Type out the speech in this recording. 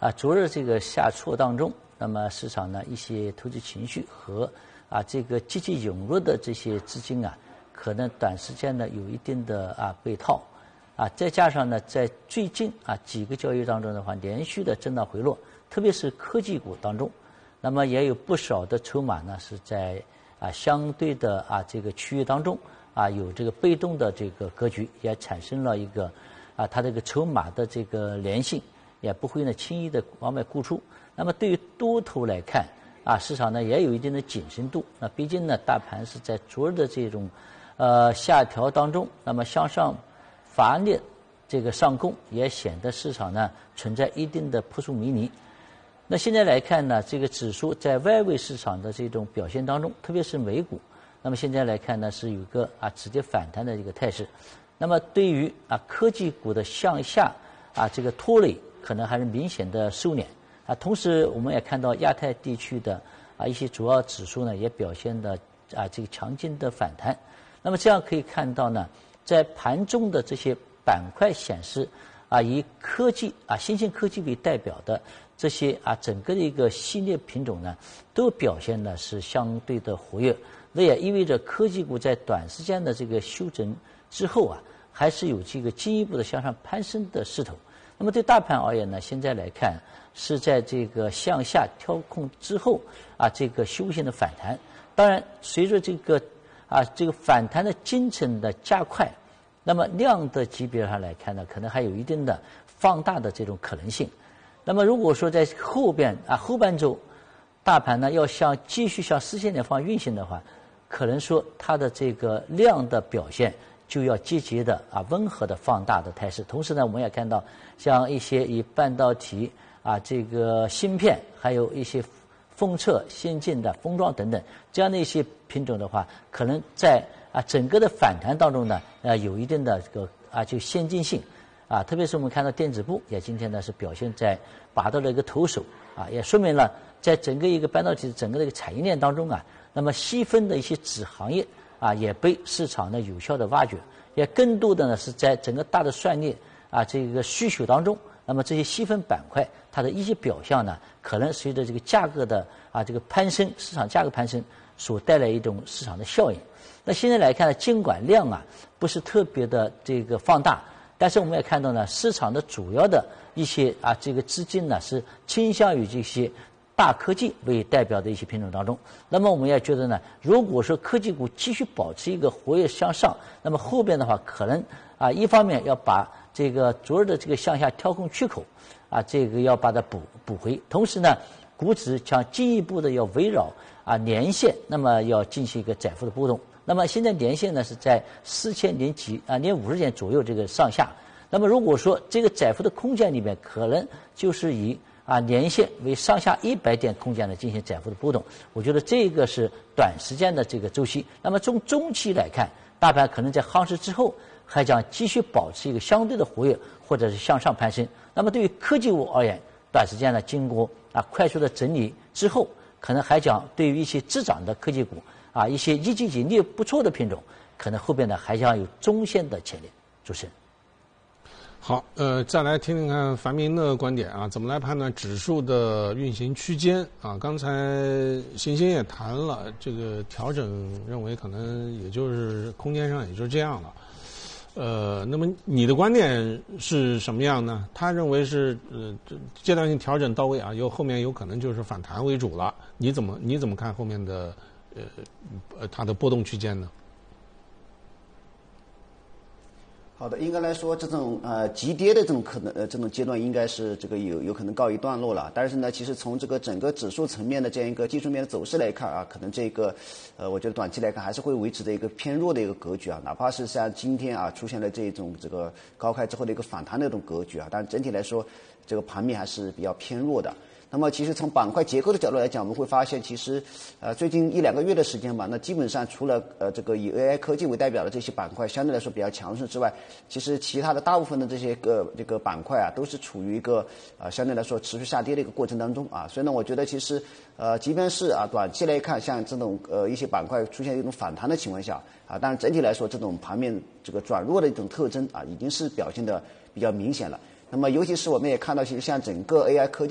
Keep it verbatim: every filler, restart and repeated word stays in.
啊昨日这个下挫当中，那么市场呢一些投资情绪和啊这个积极涌入的这些资金啊，可能短时间呢有一定的啊被套。啊，再加上呢，在最近啊几个交易当中的话，连续的震荡回落，特别是科技股当中，那么也有不少的筹码呢是在啊相对的啊这个区域当中啊有这个被动的这个格局，也产生了一个啊它这个筹码的这个粘性，也不会呢轻易的往外沽出。那么对于多头来看啊，市场呢也有一定的谨慎度。那毕竟呢，大盘是在昨日的这种呃下调当中，那么向上乏力这个上攻，也显得市场呢存在一定的扑朔迷离。那现在来看呢，这个指数在外围市场的这种表现当中，特别是美股，那么现在来看呢是有一个啊直接反弹的一个态势。那么对于啊科技股的向下啊这个拖累，可能还是明显的收敛啊。同时我们也看到亚太地区的啊一些主要指数呢也表现的啊这个强劲的反弹。那么这样可以看到呢，在盘中的这些板块显示，啊，以科技啊新兴科技为代表的这些啊整个的一个系列品种呢，都表现的是相对的活跃。那也意味着科技股在短时间的这个修整之后啊，还是有这个进一步的向上攀升的势头。那么对大盘而言呢，现在来看是在这个向下调控之后啊，这个修行的反弹。当然，随着这个啊，这个反弹的进程的加快，那么量的级别上来看呢，可能还有一定的放大的这种可能性。那么如果说在后边啊后半周，大盘呢要向继续向四千点方运行的话，可能说它的这个量的表现就要积极的啊温和的放大的态势。同时呢，我们也看到像一些以半导体啊这个芯片，还有一些封测先进的封装等等这样的一些品种的话，可能在啊整个的反弹当中呢，呃有一定的这个啊就先进性啊，特别是我们看到电子部也今天呢是表现在拔到了一个头手啊，也说明了在整个一个半导体整个的一个产业链当中啊，那么细分的一些子行业啊也被市场呢有效的挖掘，也更多的呢是在整个大的算力啊这个需求当中。那么这些细分板块，它的一些表象呢，可能随着这个价格的啊这个攀升，市场价格攀升所带来一种市场的效应。那现在来看呢，尽管量啊不是特别的这个放大，但是我们也看到呢，市场的主要的一些啊这个资金呢是倾向于这些大科技为代表的一些品种当中。那么我们也觉得呢，如果说科技股继续保持一个活跃向上，那么后边的话可能啊一方面要把这个昨日的这个向下调控缺口啊，这个要把它补补回。同时呢，股指将进一步的要围绕啊年线，那么要进行一个窄幅的波动。那么现在年线呢是在四千零几啊零五十点左右这个上下。那么如果说这个窄幅的空间里面，可能就是以啊年线为上下一百点空间呢进行窄幅的波动。我觉得这个是短时间的这个周期。那么从中期来看，大盘可能在夯实之后，还将继续保持一个相对的活跃，或者是向上攀升。那么对于科技股而言，短时间呢经过啊快速的整理之后，可能还将对于一些滞涨的科技股啊一些一级盈利不错的品种，可能后边呢还将有中线的潜力。主持人。 好，呃，再来听听看樊明的观点啊，怎么来判断指数的运行区间啊？刚才邢鑫也谈了，这个调整认为可能也就是空间上也就这样了。呃，那么你的观点是什么样呢？他认为是呃阶段性调整到位啊，有后面有可能就是反弹为主了。你怎么你怎么看后面的呃呃它的波动区间呢？ 好的，应该来说，这种呃急跌的这种可能呃这种阶段，应该是这个有有可能告一段落了。但是呢，其实从这个整个指数层面的这样一个技术面的走势来看啊，可能这个呃，我觉得短期来看还是会维持的一个偏弱的一个格局啊。哪怕是像今天啊出现了这种这个高开之后的一个反弹的一种格局啊，但整体来说，这个盘面还是比较偏弱的。那么其实从板块结构的角度来讲，我们会发现，其实呃最近一两个月的时间吧，那基本上除了呃这个以 A I 科技为代表的这些板块相对来说比较强势之外，其实其他的大部分的这些个这个板块啊，都是处于一个呃相对来说持续下跌的一个过程当中啊。所以呢，我觉得其实呃即便是啊短期来看，像这种呃一些板块出现一种反弹的情况下啊，当然整体来说这种盘面这个转弱的一种特征啊，已经是表现的比较明显了。那么尤其是我们也看到，其实像整个 A I 科技